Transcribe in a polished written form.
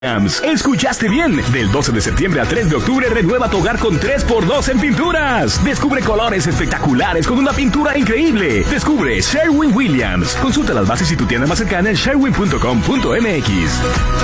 Escuchaste bien. Del 12 de septiembre al 3 de octubre renueva tu hogar con 3x2 en pinturas. Descubre colores espectaculares con una pintura increíble. Descubre Sherwin-Williams. Consulta las bases y tu tienda más cercana en sherwin.com.mx.